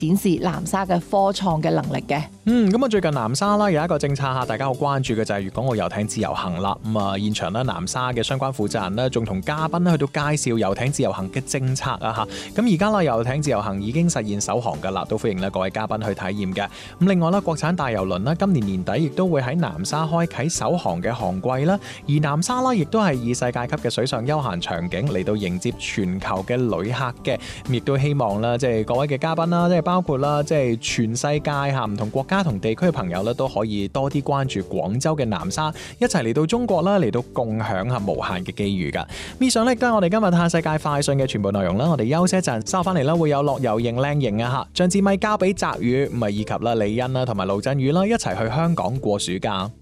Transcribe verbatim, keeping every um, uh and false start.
展示南沙嘅科創嘅能力嘅。 嗯，咁啊最近南沙啦有一個政策下大家好關注嘅就係粵港澳遊艇自由行啦。咁啊現場咧南沙嘅相關負責人咧仲同嘉賓咧去到介紹遊艇自由行嘅政策啊吓。咁而家啦遊艇自由行已經實現首航噶啦，都歡迎咧各位嘉賓去體驗嘅。咁另外啦國產大遊輪啦今年年底亦都會喺南沙開啟首航嘅航季啦。而南沙啦亦都係以世界級嘅水上休閒場景嚟到迎接全球嘅旅客嘅。咁亦都希望啦即係各位嘅嘉賓啦，即係包括啦即係全世界吓唔同國家同地區嘅朋友咧，都可以多啲關注廣州嘅南沙，一齊嚟到中國啦，嚟到共享下無限嘅機遇噶。以上咧都係我哋今日探世界快訊嘅全部內容啦。我哋休息一陣，稍後翻嚟啦，會有樂遊型靚型啊吓，將支咪交俾澤宇，咁啊以及啦李欣啦同埋盧振宇啦，一齊去香港過暑假。